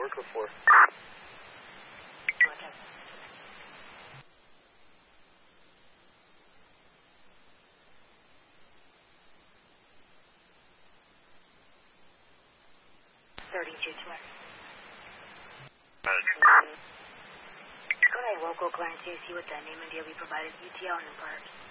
looking for? Okay. Go ahead, local client, see what the name and deal we provided. UTL and park.